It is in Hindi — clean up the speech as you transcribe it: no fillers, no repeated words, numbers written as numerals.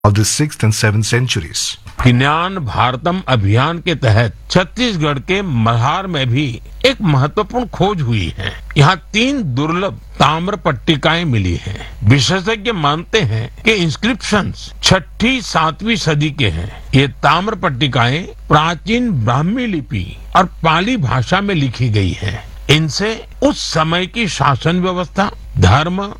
of the 6th and 7th centuries. ज्ञान भारतम अभियान के तहत छत्तीसगढ़ के मल्हार में भी एक महत्वपूर्ण खोज हुई है। यहाँ 3 दुर्लभ ताम्र पट्टिकाएं मिली हैं। विशेषज्ञ मानते हैं कि इंस्क्रिप्शंस 6ठी-7वीं सदी के हैं। ये ताम्र पट्टिकाएं प्राचीन ब्राह्मी लिपि और पाली भाषा में लिखी गई हैं। इनसे उस समय की शासन व्यवस्था, धर्म